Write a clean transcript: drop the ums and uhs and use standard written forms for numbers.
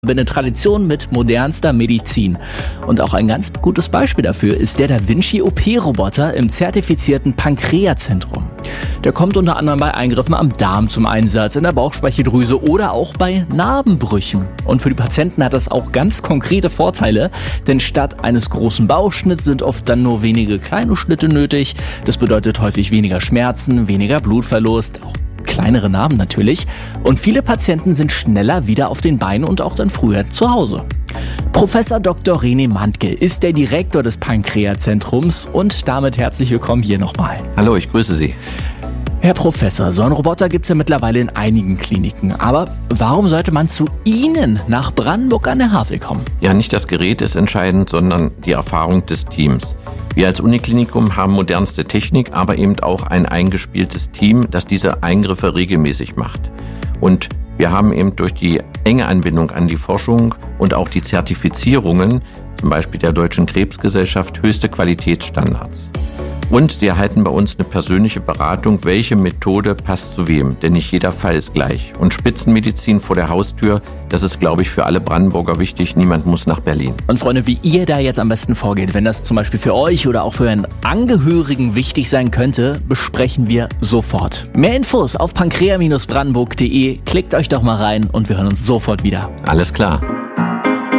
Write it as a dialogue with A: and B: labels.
A: Verbindet Tradition mit modernster Medizin. Und auch ein ganz gutes Beispiel dafür ist der Da Vinci OP-Roboter im zertifizierten Pankreaszentrum. Der kommt unter anderem bei Eingriffen am Darm zum Einsatz, in der Bauchspeicheldrüse oder auch bei Narbenbrüchen. Und für die Patienten hat das auch ganz konkrete Vorteile, denn statt eines großen Bauchschnitts sind oft dann nur wenige kleine Schnitte nötig. Das bedeutet häufig weniger Schmerzen, weniger Blutverlust, auch kleinere Narben natürlich. Und viele Patienten sind schneller wieder auf den Beinen und auch dann früher zu Hause. Professor Dr. René Mantke ist der Direktor des Pankreazentrums und damit herzlich willkommen hier nochmal.
B: Hallo, ich grüße Sie.
A: Herr Professor, so einen Roboter gibt es ja mittlerweile in einigen Kliniken. Aber warum sollte man zu Ihnen nach Brandenburg an der Havel kommen?
B: Ja, nicht das Gerät ist entscheidend, sondern die Erfahrung des Teams. Wir als Uniklinikum haben modernste Technik, aber eben auch ein eingespieltes Team, das diese Eingriffe regelmäßig macht. Und wir haben eben durch die enge Anbindung an die Forschung und auch die Zertifizierungen, zum Beispiel der Deutschen Krebsgesellschaft, höchste Qualitätsstandards. Und Sie erhalten bei uns eine persönliche Beratung, welche Methode passt zu wem, denn nicht jeder Fall ist gleich. Und Spitzenmedizin vor der Haustür, das ist, glaube ich, für alle Brandenburger wichtig. Niemand muss nach Berlin.
A: Und Freunde, wie ihr da jetzt am besten vorgeht, wenn das zum Beispiel für euch oder auch für einen Angehörigen wichtig sein könnte, besprechen wir sofort. Mehr Infos auf pankrea-brandenburg.de. Klickt euch doch mal rein und wir hören uns sofort wieder.
B: Alles klar.